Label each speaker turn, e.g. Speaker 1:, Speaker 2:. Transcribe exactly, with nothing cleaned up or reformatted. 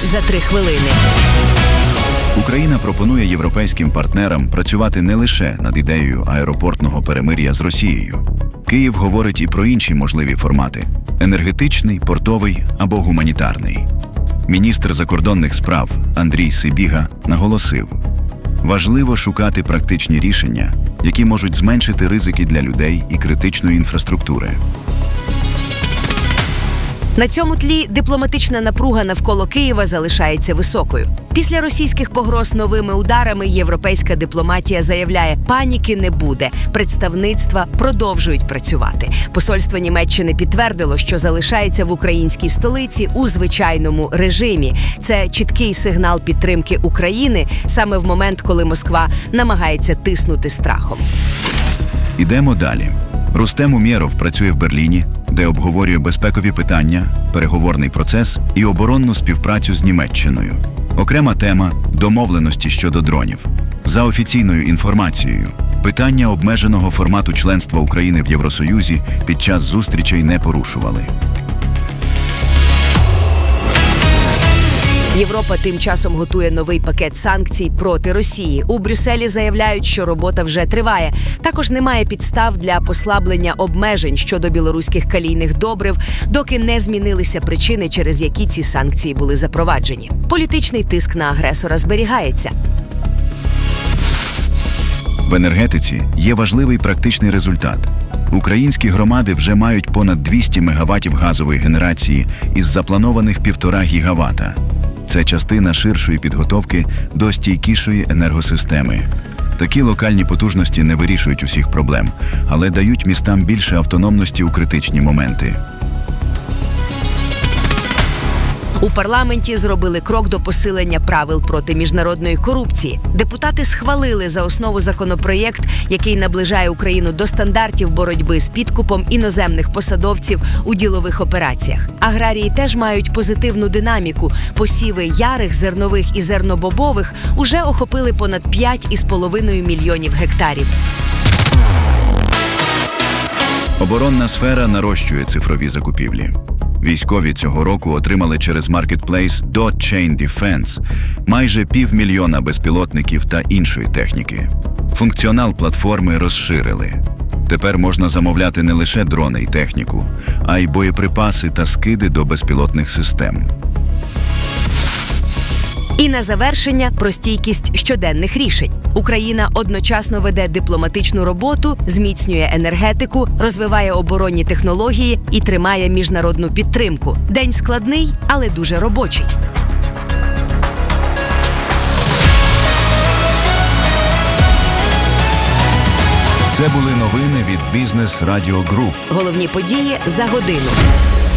Speaker 1: за три хвилини.
Speaker 2: Україна пропонує європейським партнерам працювати не лише над ідеєю аеропортного перемир'я з Росією. Київ говорить і про інші можливі формати – енергетичний, портовий або гуманітарний. Міністр закордонних справ Андрій Сибіга наголосив: важливо шукати практичні рішення, які можуть зменшити ризики для людей і критичної інфраструктури.
Speaker 1: На цьому тлі дипломатична напруга навколо Києва залишається високою. Після російських погроз новими ударами європейська дипломатія заявляє, паніки не буде, представництва продовжують працювати. Посольство Німеччини підтвердило, що залишається в українській столиці у звичайному режимі. Це чіткий сигнал підтримки України саме в момент, коли Москва намагається тиснути страхом.
Speaker 2: Ідемо далі. Рустем Умєров працює в Берліні, де обговорює безпекові питання, переговорний процес і оборонну співпрацю з Німеччиною. Окрема тема – домовленості щодо дронів. За офіційною інформацією, питання обмеженого формату членства України в Євросоюзі під час зустрічей не порушували.
Speaker 1: Європа тим часом готує новий пакет санкцій проти Росії. У Брюсселі заявляють, що робота вже триває. Також немає підстав для послаблення обмежень щодо білоруських калійних добрив, доки не змінилися причини, через які ці санкції були запроваджені. Політичний тиск на агресора зберігається.
Speaker 2: В енергетиці є важливий практичний результат. Українські громади вже мають понад двісті мегаваттів газової генерації із запланованих півтора гігавата. Це частина ширшої підготовки до стійкішої енергосистеми. Такі локальні потужності не вирішують усіх проблем, але дають містам більше автономності у критичні моменти.
Speaker 1: У парламенті зробили крок до посилення правил проти міжнародної корупції. Депутати схвалили за основу законопроєкт, який наближає Україну до стандартів боротьби з підкупом іноземних посадовців у ділових операціях. Аграрії теж мають позитивну динаміку. Посіви ярих, зернових і зернобобових уже охопили понад п'ять із половиною мільйонів гектарів.
Speaker 2: Оборонна сфера нарощує цифрові закупівлі. Військові цього року отримали через маркетплейс Dot Chain Defense майже півмільйона безпілотників та іншої техніки. Функціонал платформи розширили. Тепер можна замовляти не лише дрони й техніку, а й боєприпаси та скиди до безпілотних систем.
Speaker 1: І на завершення про стійкість щоденних рішень. Україна одночасно веде дипломатичну роботу, зміцнює енергетику, розвиває оборонні технології і тримає міжнародну підтримку. День складний, але дуже робочий.
Speaker 2: Це були новини від Бізнес Радіо Груп.
Speaker 1: Головні події за годину.